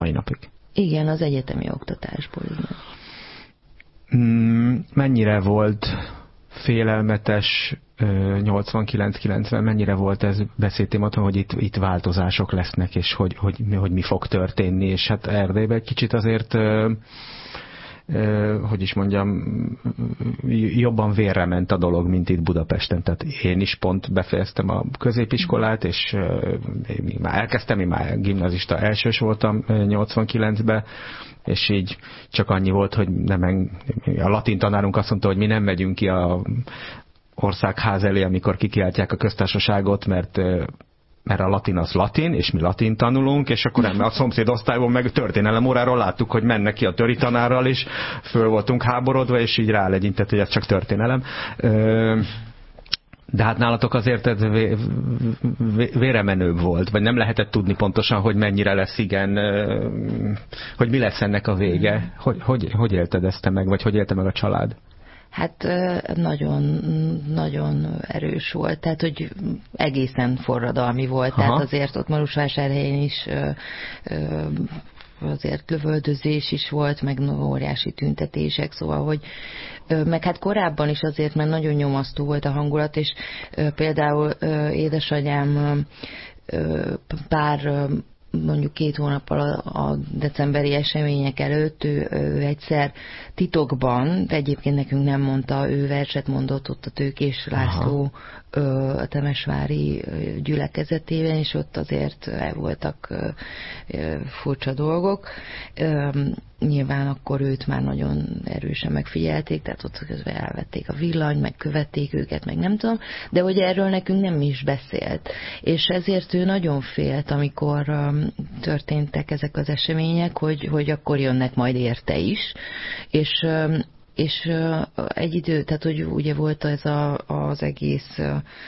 mai napig. Igen, az egyetemi oktatásból. Igen. Mennyire volt félelmetes 89-90, mennyire volt ez beszédtématon, hogy itt változások lesznek, és hogy mi fog történni, és hát Erdélyben egy kicsit azért hogy is mondjam, jobban vérre ment a dolog, mint itt Budapesten. Tehát én is pont befejeztem a középiskolát, és én már gimnazista elsős voltam 89-ben, és így csak annyi volt, hogy a latin tanárunk azt mondta, hogy mi nem megyünk ki a országház elé, amikor kikiáltják a köztársaságot, mert a latin az latin, és mi latin tanulunk, és akkor a szomszéd osztályban meg történelem óráról láttuk, hogy mennek ki a töri tanárral, és föl voltunk háborodva, és így rálegyintett, hogy ez csak történelem. De hát nálatok azért ez véremenőbb volt, vagy nem lehetett tudni pontosan, hogy mennyire lesz hogy mi lesz ennek a vége. Hogy élted ezt te meg, vagy hogy élte meg a család? Hát nagyon, nagyon erős volt, tehát hogy egészen forradalmi volt, tehát azért ott Marosvásárhelyen is azért lövöldözés is volt, meg óriási tüntetések, szóval, hogy meg hát korábban is azért, mert nagyon nyomasztó volt a hangulat, és például édesanyám pár mondjuk 2 hónappal a decemberi események előtt ő egyszer titokban, de egyébként nekünk nem mondta, ő verset mondott ott a Tőkés László a temesvári gyülekezetében, és ott azért voltak furcsa dolgok. Nyilván akkor őt már nagyon erősen megfigyelték, tehát ott közben elvették a villany, meg követték őket, meg nem tudom, de hogy erről nekünk nem is beszélt. És ezért ő nagyon félt, amikor történtek ezek az események, hogy akkor jönnek majd érte is, és egy idő, tehát hogy ugye volt ez az egész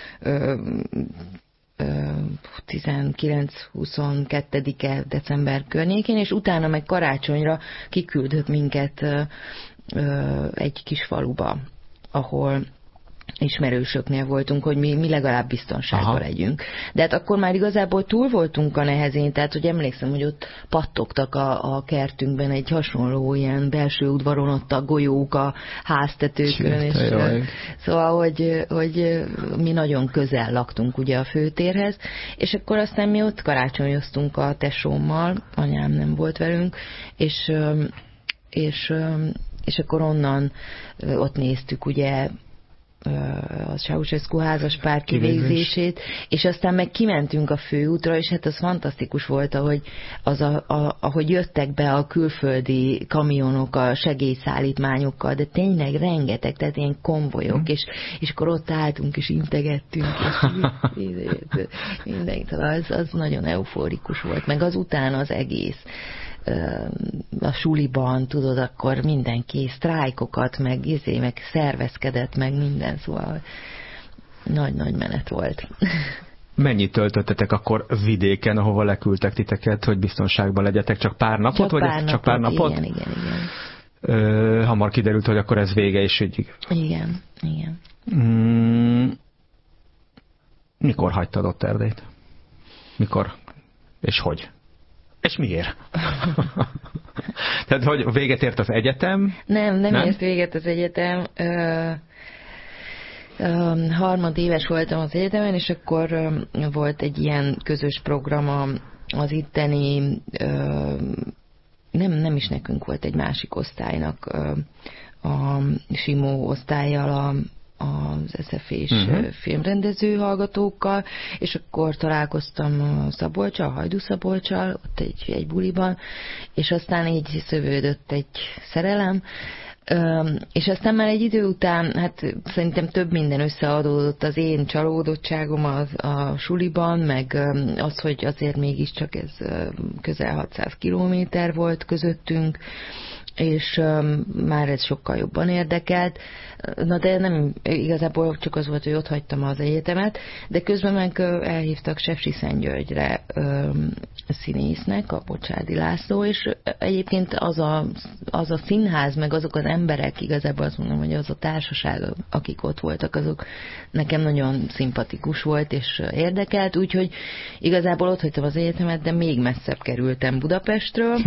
19-22 december környékén, és utána meg karácsonyra kiküldött minket egy kis faluba, ahol ismerősöknél voltunk, hogy mi legalább biztonságban legyünk. De hát akkor már igazából túl voltunk a nehezén, tehát hogy emlékszem, hogy ott pattogtak a kertünkben egy hasonló ilyen belső udvaron ott a golyók a háztetőkön, és szóval, hogy mi nagyon közel laktunk ugye a főtérhez, és akkor aztán mi ott karácsonyoztunk a tesómmal, anyám nem volt velünk, és akkor onnan ott néztük ugye a Ceausescu házaspár kivégzését, és aztán meg kimentünk a főútra, és hát az fantasztikus volt, ahogy jöttek be a külföldi kamionok a segélyszállítmányokkal, de tényleg rengeteg, tehát ilyen konvojok, és akkor ott álltunk, és integettünk, és mindenki, az nagyon euforikus volt, meg az utána az egész. A suliban, tudod, akkor mindenki sztrájkokat, meg szervezkedett, meg minden, szóval nagy menet volt. Mennyit töltöttetek akkor vidéken, ahova leküldtek titeket, hogy biztonságban legyetek? Csak pár napot? Csak pár napot? Igen. Hamar kiderült, hogy akkor ez vége, és így... Igen. Mikor hagytad ott Erdélyt? Mikor? És hogy? És miért? Tehát, hogy véget ért az egyetem? Nem ért véget az egyetem. Harmadéves voltam az egyetemen, és akkor volt egy ilyen közös program az itteni, nem is nekünk volt, egy másik osztálynak, a Simó osztállyal az SZF-és filmrendező hallgatókkal, és akkor találkoztam Szabolccsal, Hajdú Szabolccsal, ott egy buliban, és aztán így szövődött egy szerelem, és aztán már egy idő után, hát szerintem több minden összeadódott, az én csalódottságom a suliban, meg az, hogy azért mégiscsak ez közel 600 kilométer volt közöttünk, és már ez sokkal jobban érdekelt. Na de nem, igazából csak az volt, hogy ott hagytam az egyetemet, de közben meg elhívtak Sepsiszentgyörgyre színésznek, a Bocsádi László, és egyébként az a színház, meg azok az emberek, igazából azt mondom, hogy az a társaság, akik ott voltak, azok nekem nagyon szimpatikus volt, és érdekelt, úgyhogy igazából ott hagytam az egyetemet, de még messzebb kerültem Budapestről,